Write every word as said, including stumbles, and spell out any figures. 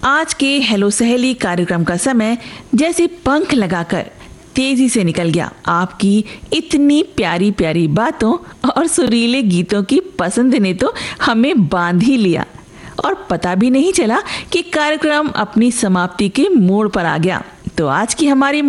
आज के हेलो सहेली कार्यक्रम का समय जैसे पंख लगाकर तेजी से निकल गया। आपकी इतनी प्यारी प्यारी बातों और सुरीले गीतों की पसंद ने तो हमें बांध ही लिया और पता भी नहीं चला कि कार्यक्रम अपनी समाप्ति के मोड़ पर आ गया। तो आज की हमारी